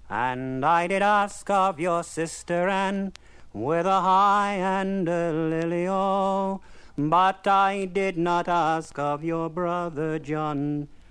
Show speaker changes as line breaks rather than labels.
And I did ask of your sister Anne, with a high and a lily, oh, but I did not ask of your brother John,